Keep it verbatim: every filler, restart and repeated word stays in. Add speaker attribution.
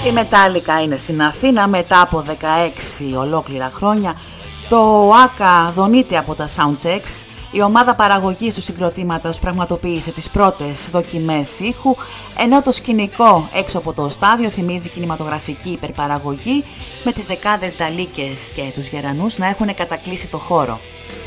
Speaker 1: Η Metallica είναι στην Αθήνα μετά από δεκαέξι ολόκληρα χρόνια. Το ΆΚΑ δονείται από τα Soundchecks. Η ομάδα παραγωγής του συγκροτήματος πραγματοποίησε τις πρώτες δοκιμές ήχου, ενώ το σκηνικό έξω από το στάδιο θυμίζει κινηματογραφική υπερπαραγωγή, με τις δεκάδες νταλίκες και τους γερανούς να έχουν κατακλείσει το χώρο.